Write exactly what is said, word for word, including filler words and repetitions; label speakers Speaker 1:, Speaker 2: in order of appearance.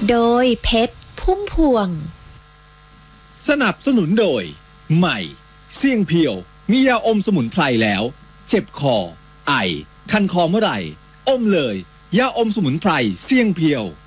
Speaker 1: โดยเพชรพุ่มพวง
Speaker 2: สนับสนุนโดยใหม่เสี่ยงเพียวมียาอมสมุนไพรแล้วเจ็บคอไอคันคอเมื่อไหร่อมเลยยาอมสมุนไพรเสี่ยงเพียว